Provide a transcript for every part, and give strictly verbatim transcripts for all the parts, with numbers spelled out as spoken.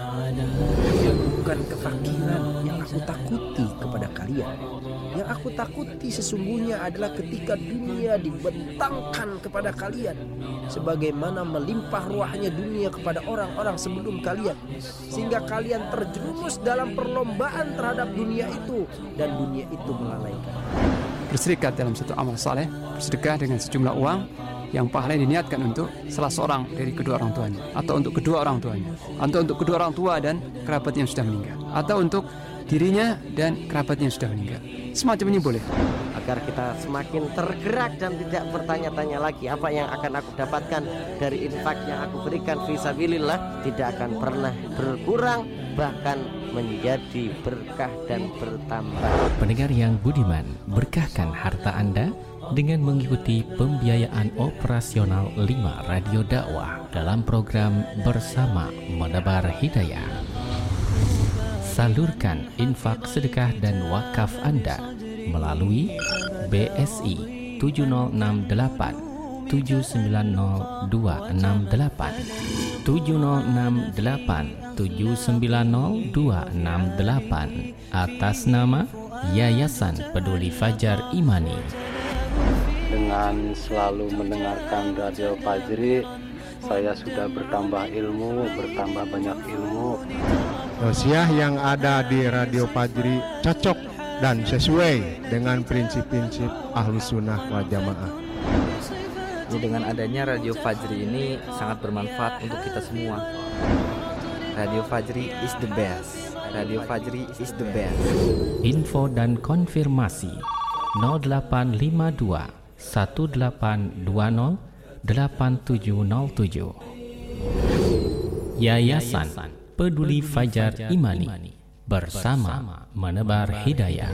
Bukan kefakiran yang aku takuti kepada kalian. Yang aku takuti sesungguhnya adalah ketika dunia dibentangkan kepada kalian, sebagaimana melimpah ruahnya dunia kepada orang-orang sebelum kalian, sehingga kalian terjerumus dalam perlombaan terhadap dunia itu, dan dunia itu melalaikan. Berserikat dalam satu amal saleh, bersedekah dengan sejumlah uang yang pahalanya diniatkan untuk salah seorang dari kedua orang tuanya, atau untuk kedua orang tuanya, atau untuk kedua orang tua dan kerabatnya yang sudah meninggal, atau untuk dirinya dan kerabatnya yang sudah meninggal. Semacam ini boleh. Agar kita semakin tergerak dan tidak bertanya-tanya lagi apa yang akan aku dapatkan dari infak yang aku berikan fisabilillah, tidak akan pernah berkurang, bahkan menjadi berkah dan bertambah. Pendengar yang budiman, berkahkan harta Anda dengan mengikuti pembiayaan operasional lima Radio Dakwah dalam program Bersama Menebar Hidayah. Salurkan infak, sedekah dan wakaf Anda melalui B S I tujuh nol enam delapan tujuh sembilan nol dua enam delapan tujuh nol enam delapan tujuh sembilan nol dua enam delapan atas nama Yayasan Peduli Fajar Imani. Dengan selalu mendengarkan Radio Fajri, saya sudah bertambah ilmu, bertambah banyak ilmu. Tausiah yang ada di Radio Fajri cocok dan sesuai dengan prinsip-prinsip Ahlus Sunnah wal Jamaah. Jadi dengan adanya Radio Fajri ini sangat bermanfaat untuk kita semua. Radio Fajri is the best. Radio Fajri is the best. Info dan konfirmasi nol delapan lima dua satu delapan dua nol delapan tujuh nol tujuh. Yayasan Peduli Fajar Imani, bersama menebar hidayah.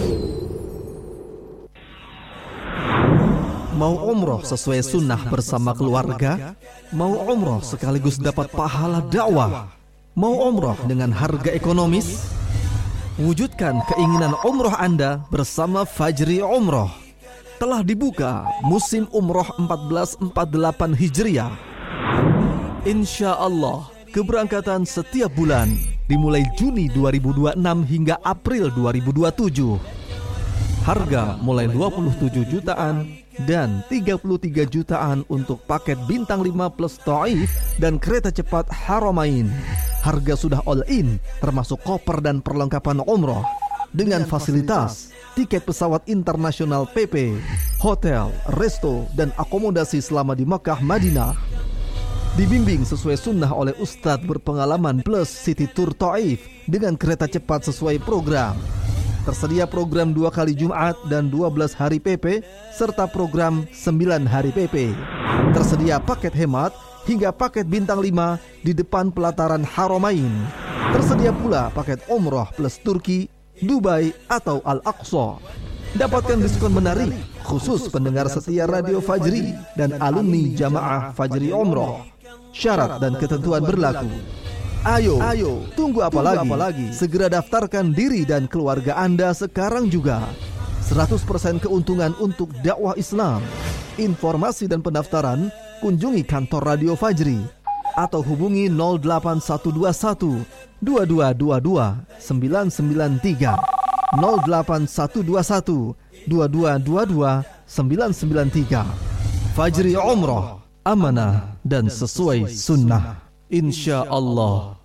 Mau umroh sesuai sunnah bersama keluarga? Mau umroh sekaligus dapat pahala dakwah? Mau umroh dengan harga ekonomis? Wujudkan keinginan umroh Anda bersama Fajri Umroh. Telah dibuka musim umroh seribu empat ratus empat puluh delapan Hijriah. Insya Allah keberangkatan setiap bulan dimulai Juni dua ribu dua puluh enam hingga April dua ribu dua puluh tujuh. Harga mulai dua puluh tujuh jutaan dan tiga puluh tiga jutaan untuk paket bintang lima plus Taif dan kereta cepat Haramain. Harga sudah all in termasuk koper dan perlengkapan umroh dengan fasilitas tiket pesawat internasional P P, hotel, resto dan akomodasi selama di Makkah Madinah. Dibimbing sesuai sunnah oleh Ustadz berpengalaman plus City Tour Taif dengan kereta cepat sesuai program. Tersedia program dua kali Jumat dan dua belas hari P P serta program sembilan hari P P. Tersedia paket hemat hingga paket bintang lima di depan pelataran Haramain. Tersedia pula paket umroh plus Turki, Dubai atau Al-Aqsa. Dapatkan diskon menarik khusus pendengar setia Radio Fajri dan alumni Jamaah Fajri Umroh. Syarat dan ketentuan berlaku. Ayo, ayo, tunggu apa lagi? apa lagi? Segera daftarkan diri dan keluarga Anda sekarang juga. seratus persen keuntungan untuk dakwah Islam. Informasi dan pendaftaran kunjungi kantor Radio Fajri atau hubungi nol delapan satu dua satu dua dua dua dua sembilan sembilan tiga nol delapan satu dua satu dua dua dua dua sembilan sembilan tiga. Fajri Umroh, amanah dan sesuai sunnah, insya Allah.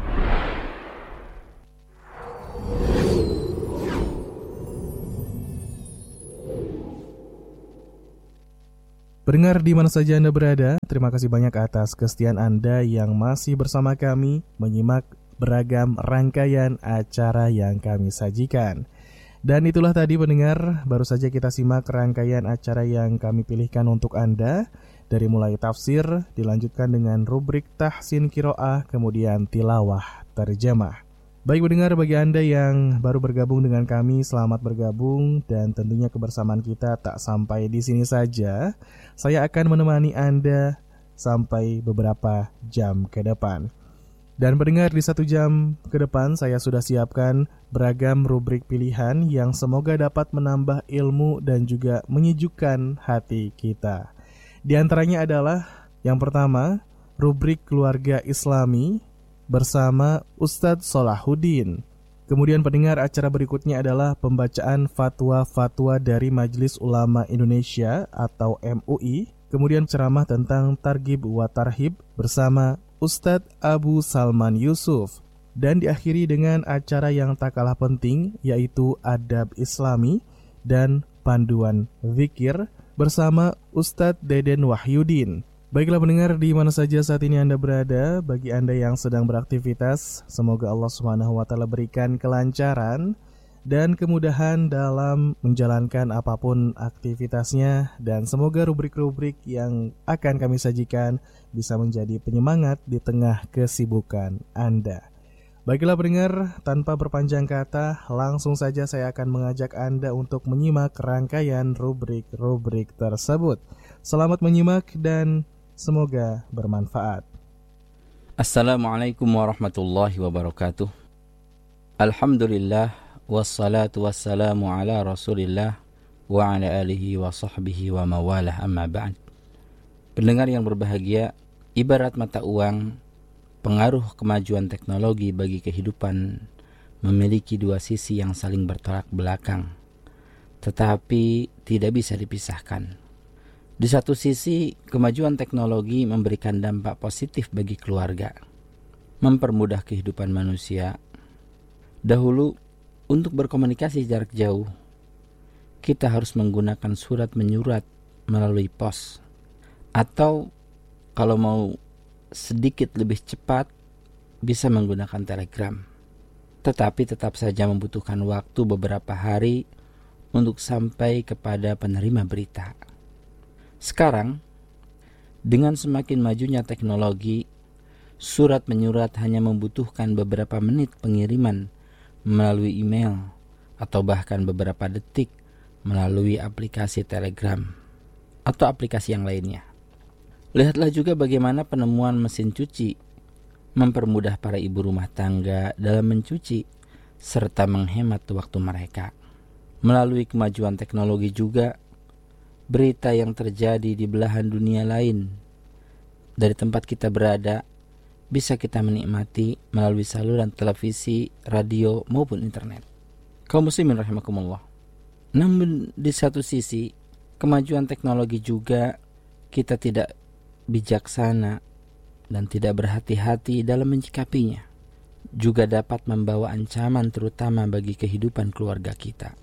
Pendengar di mana saja Anda berada, terima kasih banyak atas kesetiaan Anda yang masih bersama kami menyimak beragam rangkaian acara yang kami sajikan. Dan itulah tadi pendengar, baru saja kita simak rangkaian acara yang kami pilihkan untuk Anda. Dari mulai tafsir, dilanjutkan dengan rubrik tahsin kiroah, kemudian tilawah terjemah. Baik pendengar, bagi Anda yang baru bergabung dengan kami, selamat bergabung. Dan tentunya kebersamaan kita tak sampai di sini saja. Saya akan menemani Anda sampai beberapa jam ke depan. Dan pendengar, di satu jam ke depan saya sudah siapkan beragam rubrik pilihan yang semoga dapat menambah ilmu dan juga menyejukkan hati kita. Di antaranya adalah yang pertama, rubrik keluarga Islami, bersama Ustadz Solahuddin. Kemudian pendengar, acara berikutnya adalah pembacaan fatwa-fatwa dari Majelis Ulama Indonesia atau M U I. Kemudian ceramah tentang Targhib wa Tarhib bersama Ustadz Abu Salman Yusuf. Dan diakhiri dengan acara yang tak kalah penting, yaitu Adab Islami dan Panduan Zikir bersama Ustadz Deden Wahyudin. Baiklah pendengar, di mana saja saat ini Anda berada, bagi Anda yang sedang beraktivitas, semoga Allah subhanahu wa taala berikan kelancaran dan kemudahan dalam menjalankan apapun aktivitasnya, dan semoga rubrik-rubrik yang akan kami sajikan bisa menjadi penyemangat di tengah kesibukan Anda. Baiklah pendengar, tanpa berpanjang kata, langsung saja saya akan mengajak Anda untuk menyimak rangkaian rubrik-rubrik tersebut. Selamat menyimak dan semoga bermanfaat. Assalamualaikum warahmatullahi wabarakatuh. Alhamdulillah, wassalatu wassalamu ala rasulillah wa ala alihi wa sahbihi wa mawalah, amma ba'd. Pendengar yang berbahagia, ibarat mata uang, pengaruh kemajuan teknologi bagi kehidupan memiliki dua sisi yang saling bertolak belakang, tetapi tidak bisa dipisahkan. Di satu sisi, kemajuan teknologi memberikan dampak positif bagi keluarga, mempermudah kehidupan manusia. Dahulu, untuk berkomunikasi jarak jauh, kita harus menggunakan surat menyurat melalui pos. Atau, kalau mau sedikit lebih cepat, bisa menggunakan telegram. Tetapi tetap saja membutuhkan waktu beberapa hari untuk sampai kepada penerima berita. Sekarang, dengan semakin majunya teknologi, surat menyurat hanya membutuhkan beberapa menit pengiriman melalui email atau bahkan beberapa detik melalui aplikasi Telegram atau aplikasi yang lainnya. Lihatlah juga bagaimana penemuan mesin cuci mempermudah para ibu rumah tangga dalam mencuci serta menghemat waktu mereka. Melalui kemajuan teknologi juga, berita yang terjadi di belahan dunia lain dari tempat kita berada bisa kita menikmati melalui saluran televisi, radio maupun internet. Kaum muslimin rahimakumullah. Namun di satu sisi, kemajuan teknologi juga kita tidak bijaksana dan tidak berhati-hati dalam menyikapinya, juga dapat membawa ancaman terutama bagi kehidupan keluarga kita.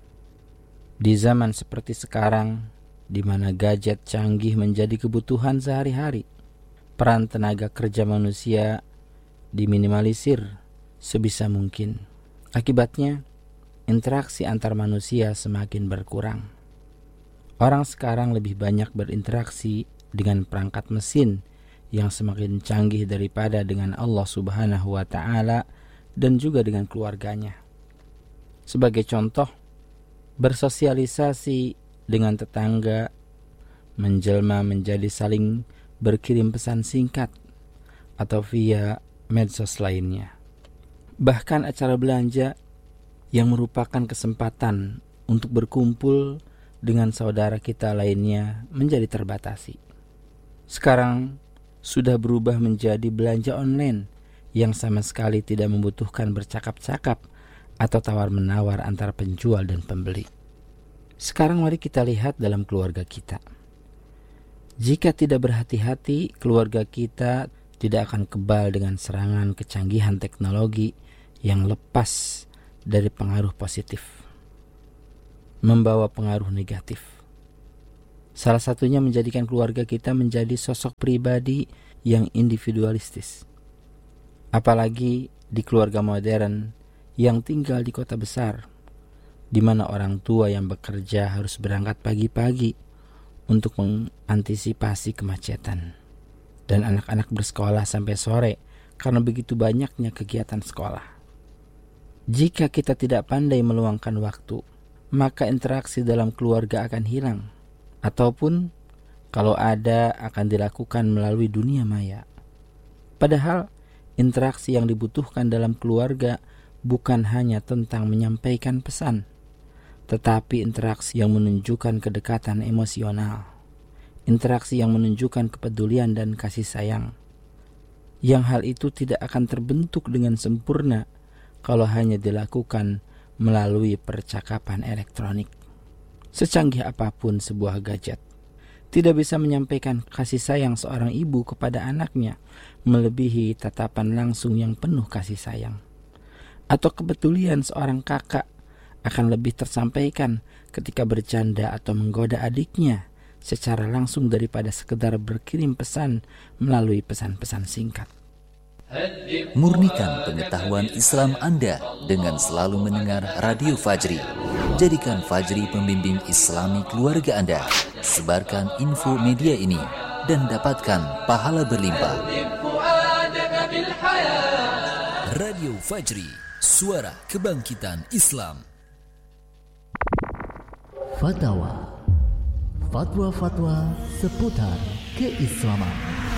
Di zaman seperti sekarang, di mana gadget canggih menjadi kebutuhan sehari-hari, peran tenaga kerja manusia diminimalisir sebisa mungkin. Akibatnya, interaksi antar manusia semakin berkurang. Orang sekarang lebih banyak berinteraksi dengan perangkat mesin yang semakin canggih daripada dengan Allah Subhanahu wa Ta'ala dan juga dengan keluarganya. Sebagai contoh, bersosialisasi dengan tetangga menjelma menjadi saling berkirim pesan singkat atau via medsos lainnya. Bahkan acara belanja yang merupakan kesempatan untuk berkumpul dengan saudara kita lainnya menjadi terbatasi. Sekarang sudah berubah menjadi belanja online yang sama sekali tidak membutuhkan bercakap-cakap atau tawar-menawar antara penjual dan pembeli. Sekarang mari kita lihat dalam keluarga kita. Jika tidak berhati-hati, keluarga kita tidak akan kebal dengan serangan kecanggihan teknologi yang lepas dari pengaruh positif, membawa pengaruh negatif. Salah satunya menjadikan keluarga kita menjadi sosok pribadi yang individualistis. Apalagi di keluarga modern yang tinggal di kota besar, di mana orang tua yang bekerja harus berangkat pagi-pagi untuk mengantisipasi kemacetan, dan anak-anak bersekolah sampai sore karena begitu banyaknya kegiatan sekolah. Jika kita tidak pandai meluangkan waktu, maka interaksi dalam keluarga akan hilang, ataupun kalau ada akan dilakukan melalui dunia maya. Padahal interaksi yang dibutuhkan dalam keluarga bukan hanya tentang menyampaikan pesan, tetapi interaksi yang menunjukkan kedekatan emosional, interaksi yang menunjukkan kepedulian dan kasih sayang. yang hal itu tidak akan terbentuk dengan sempurna kalau hanya dilakukan melalui percakapan elektronik. Secanggih apapun sebuah gadget, tidak bisa menyampaikan kasih sayang seorang ibu kepada anaknya melebihi tatapan langsung yang penuh kasih sayang. Atau kepedulian seorang kakak akan lebih tersampaikan ketika bercanda atau menggoda adiknya secara langsung daripada sekedar berkirim pesan melalui pesan-pesan singkat. Murnikan pengetahuan Islam Anda dengan selalu mendengar Radio Fajri. Jadikan Fajri pembimbing Islami keluarga Anda. Sebarkan info media ini dan dapatkan pahala berlimpah. Radio Fajri, suara kebangkitan Islam. Fatwa, fatwa-fatwa seputar keislaman.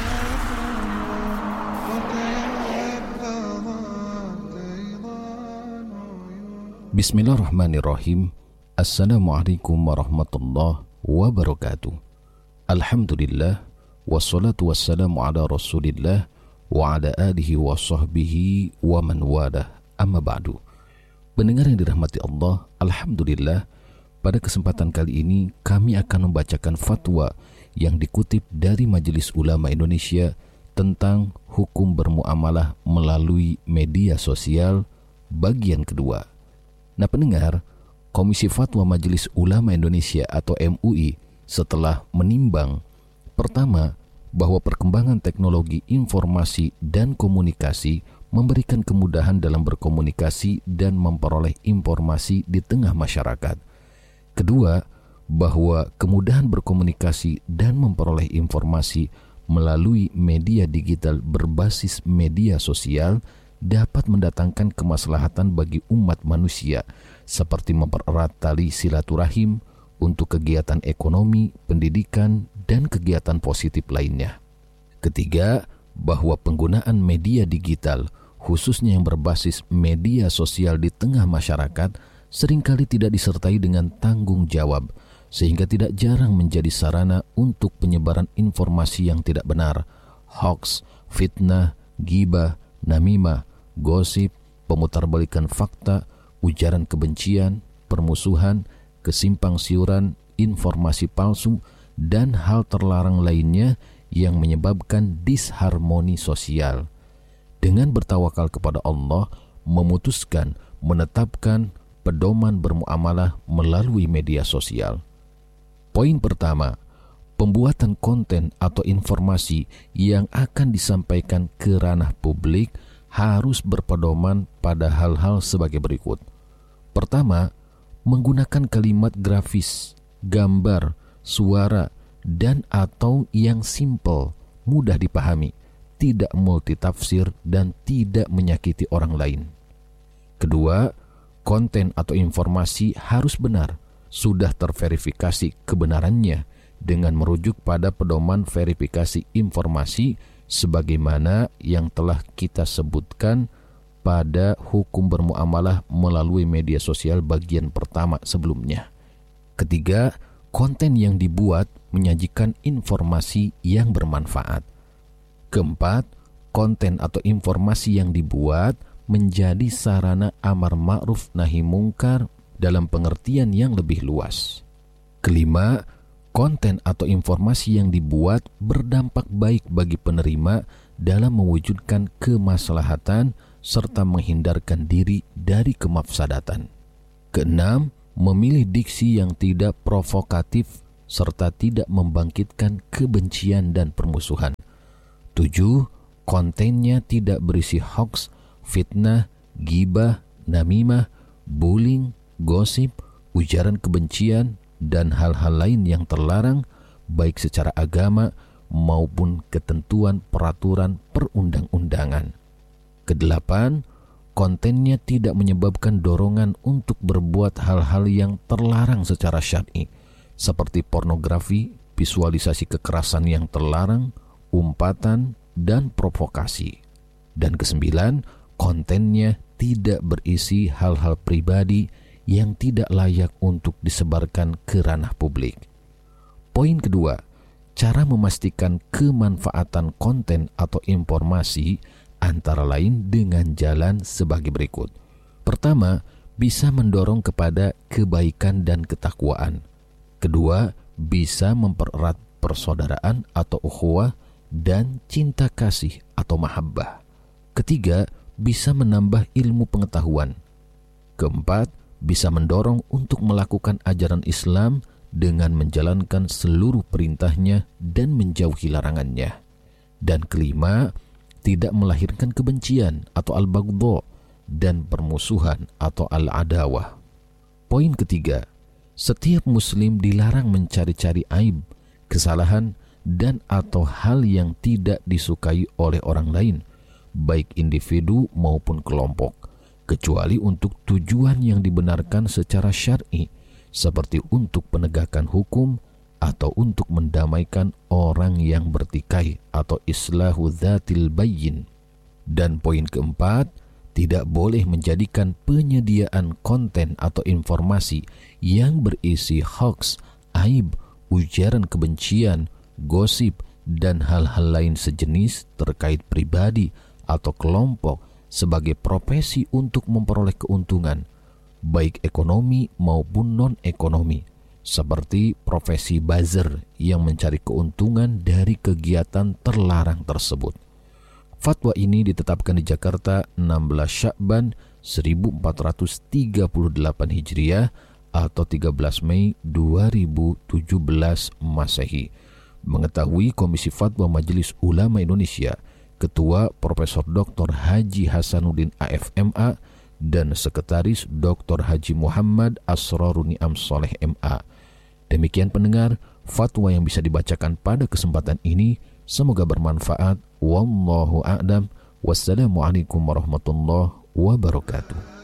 Bismillahirrahmanirrahim. Assalamualaikum warahmatullahi wabarakatuh. Alhamdulillah, wassalatu wassalamu ala rasulillah wa ala alihi wa sahbihi wa man walah, amma ba'du. Pendengar yang dirahmati Allah, Alhamdulillah, pada kesempatan kali ini kami akan membacakan fatwa yang dikutip dari Majelis Ulama Indonesia tentang hukum bermuamalah melalui media sosial bagian kedua. Nah pendengar, Komisi Fatwa Majelis Ulama Indonesia atau M U I setelah menimbang pertama bahwa perkembangan teknologi informasi dan komunikasi memberikan kemudahan dalam berkomunikasi dan memperoleh informasi di tengah masyarakat. Kedua, bahwa kemudahan berkomunikasi dan memperoleh informasi melalui media digital berbasis media sosial dapat mendatangkan kemaslahatan bagi umat manusia seperti mempererat tali silaturahim untuk kegiatan ekonomi, pendidikan, dan kegiatan positif lainnya. Ketiga, bahwa penggunaan media digital khususnya yang berbasis media sosial di tengah masyarakat seringkali tidak disertai dengan tanggung jawab, sehingga tidak jarang menjadi sarana untuk penyebaran informasi yang tidak benar, hoax, fitnah, ghibah, namimah, gosip, pemutarbalikan fakta, ujaran kebencian, permusuhan, kesimpang siuran, informasi palsu, dan hal terlarang lainnya yang menyebabkan disharmoni sosial. Dengan bertawakal kepada Allah, memutuskan, menetapkan pedoman bermuamalah melalui media sosial. Poin pertama, pembuatan konten atau informasi yang akan disampaikan ke ranah publik harus berpedoman pada hal-hal sebagai berikut. Pertama, menggunakan kalimat grafis, gambar, suara, dan atau yang simple, mudah dipahami, tidak multitafsir dan tidak menyakiti orang lain. Kedua, konten atau informasi harus benar, sudah terverifikasi kebenarannya dengan merujuk pada pedoman verifikasi informasi sebagaimana yang telah kita sebutkan pada hukum bermuamalah melalui media sosial bagian pertama sebelumnya. Ketiga, konten yang dibuat menyajikan informasi yang bermanfaat. Keempat, konten atau informasi yang dibuat menjadi sarana amar ma'ruf nahi mungkar dalam pengertian yang lebih luas. Kelima, konten atau informasi yang dibuat berdampak baik bagi penerima dalam mewujudkan kemaslahatan serta menghindarkan diri dari kemafsadatan. Keenam, memilih diksi yang tidak provokatif serta tidak membangkitkan kebencian dan permusuhan. Tujuh, kontennya tidak berisi hoax, fitnah, ghibah, namimah, bullying, gosip, ujaran kebencian, dan hal-hal lain yang terlarang baik secara agama maupun ketentuan peraturan perundang-undangan. Kedelapan, kontennya tidak menyebabkan dorongan untuk berbuat hal-hal yang terlarang secara syar'i, seperti pornografi, visualisasi kekerasan yang terlarang, umpatan, dan provokasi. Dan kesembilan, kontennya tidak berisi hal-hal pribadi yang tidak layak untuk disebarkan ke ranah publik. Poin kedua, cara memastikan kemanfaatan konten atau informasi antara lain dengan jalan sebagai berikut. Pertama, bisa mendorong kepada kebaikan dan ketakwaan. Kedua, bisa mempererat persaudaraan atau ukhuwah dan cinta kasih atau mahabbah. Ketiga, bisa menambah ilmu pengetahuan. Keempat, bisa mendorong untuk melakukan ajaran Islam dengan menjalankan seluruh perintahnya dan menjauhi larangannya. Dan kelima, tidak melahirkan kebencian atau al-baghdha dan permusuhan atau al-adawah. Poin ketiga, setiap muslim dilarang mencari-cari aib, kesalahan, dan atau hal yang tidak disukai oleh orang lain, baik individu maupun kelompok, kecuali untuk tujuan yang dibenarkan secara syar'i, seperti untuk penegakan hukum atau untuk mendamaikan orang yang bertikai atau islahu dzatil bayyin. Dan poin keempat, tidak boleh menjadikan penyediaan konten atau informasi yang berisi hoax, aib, ujaran kebencian, gosip, dan hal-hal lain sejenis terkait pribadi atau kelompok sebagai profesi untuk memperoleh keuntungan, baik ekonomi maupun non-ekonomi, seperti profesi buzzer yang mencari keuntungan dari kegiatan terlarang tersebut. Fatwa ini ditetapkan di Jakarta enam belas Sya'ban seribu empat ratus tiga puluh delapan Hijriah atau tiga belas Mei dua ribu tujuh belas Masehi. Mengetahui Komisi Fatwa Majelis Ulama Indonesia, Ketua Profesor Doktor Haji Hasanuddin A F M A dan Sekretaris Doktor Haji Muhammad Asrorun Ni'am Soleh M A. Demikian pendengar, fatwa yang bisa dibacakan pada kesempatan ini. Semoga bermanfaat. Wallahu a'lam. Wassalamualaikum warahmatullahi wabarakatuh.